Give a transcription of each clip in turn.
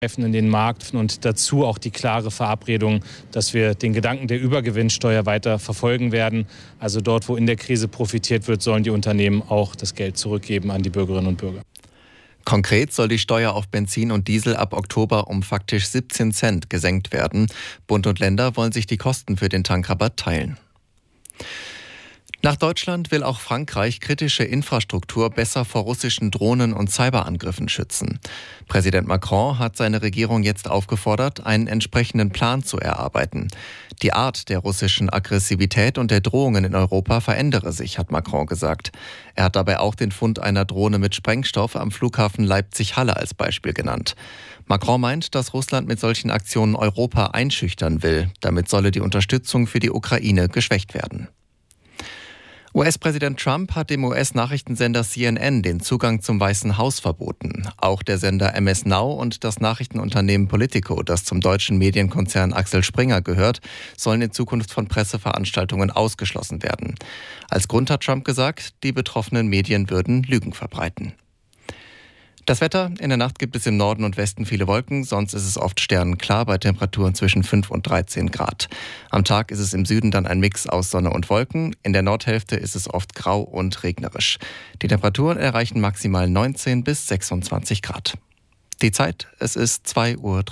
in den Markt und dazu auch die klare Verabredung, dass wir den Gedanken der Übergewinnsteuer weiter verfolgen werden. Also dort, wo in der Krise profitiert wird, sollen die Unternehmen auch das Geld zurückgeben an die Bürgerinnen und Bürger. Konkret soll die Steuer auf Benzin und Diesel ab Oktober um faktisch 17 Cent gesenkt werden. Bund und Länder wollen sich die Kosten für den Tankrabatt teilen. Nach Deutschland will auch Frankreich kritische Infrastruktur besser vor russischen Drohnen- und Cyberangriffen schützen. Präsident Macron hat seine Regierung jetzt aufgefordert, einen entsprechenden Plan zu erarbeiten. Die Art der russischen Aggressivität und der Drohungen in Europa verändere sich, hat Macron gesagt. Er hat dabei auch den Fund einer Drohne mit Sprengstoff am Flughafen Leipzig-Halle als Beispiel genannt. Macron meint, dass Russland mit solchen Aktionen Europa einschüchtern will. Damit solle die Unterstützung für die Ukraine geschwächt werden. US-Präsident Trump hat dem US-Nachrichtensender CNN den Zugang zum Weißen Haus verboten. Auch der Sender MS Now und das Nachrichtenunternehmen Politico, das zum deutschen Medienkonzern Axel Springer gehört, sollen in Zukunft von Presseveranstaltungen ausgeschlossen werden. Als Grund hat Trump gesagt, die betroffenen Medien würden Lügen verbreiten. Das Wetter: In der Nacht gibt es im Norden und Westen viele Wolken, sonst ist es oft sternenklar bei Temperaturen zwischen 5 und 13 Grad. Am Tag ist es im Süden dann ein Mix aus Sonne und Wolken, in der Nordhälfte ist es oft grau und regnerisch. Die Temperaturen erreichen maximal 19 bis 26 Grad. Die Zeit: es ist 2:03 Uhr.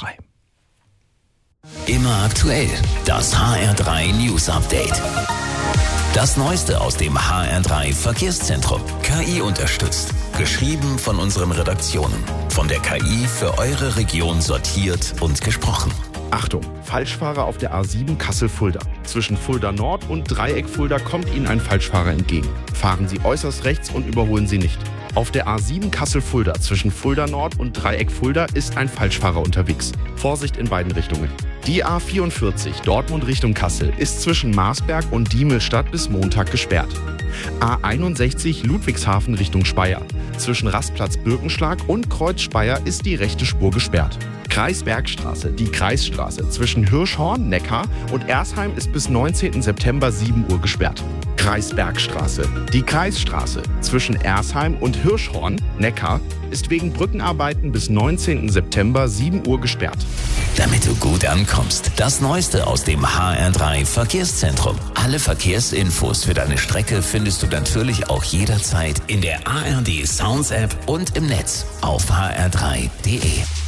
Immer aktuell, das HR3 News Update. Das Neueste aus dem HR3 Verkehrszentrum. KI unterstützt. Geschrieben von unseren Redaktionen. Von der KI für eure Region sortiert und gesprochen. Achtung, Falschfahrer auf der A7 Kassel-Fulda. Zwischen Fulda Nord und Dreieck Fulda kommt Ihnen ein Falschfahrer entgegen. Fahren Sie äußerst rechts und überholen Sie nicht. Auf der A7 Kassel-Fulda zwischen Fulda Nord und Dreieck Fulda ist ein Falschfahrer unterwegs. Vorsicht in beiden Richtungen. Die A44 Dortmund Richtung Kassel ist zwischen Marsberg und Diemelstadt bis Montag gesperrt. A61 Ludwigshafen Richtung Speyer. Zwischen Rastplatz Birkenschlag und Kreuz Speyer ist die rechte Spur gesperrt. Kreisbergstraße, die Kreisstraße zwischen Hirschhorn, Neckar und Ersheim ist bis 19. September 7 Uhr gesperrt. Kreisbergstraße, die Kreisstraße zwischen Ersheim und Hirschhorn, Neckar, ist wegen Brückenarbeiten bis 19. September 7 Uhr gesperrt. Damit du gut ankommst, das Neueste aus dem HR3 Verkehrszentrum. Alle Verkehrsinfos für deine Strecke findest du natürlich auch jederzeit in der ARD Sounds App und im Netz auf hr3.de.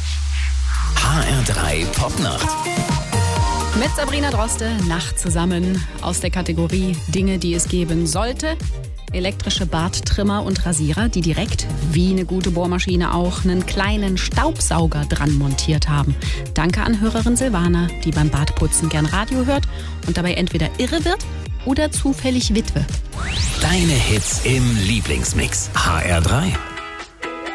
HR3 Popnacht. Mit Sabrina Droste, Nacht zusammen aus der Kategorie Dinge, die es geben sollte. Elektrische Barttrimmer und Rasierer, die direkt, wie eine gute Bohrmaschine auch, einen kleinen Staubsauger dran montiert haben. Danke an Hörerin Silvana, die beim Bartputzen gern Radio hört und dabei entweder irre wird oder zufällig Witwe. Deine Hits im Lieblingsmix. HR3.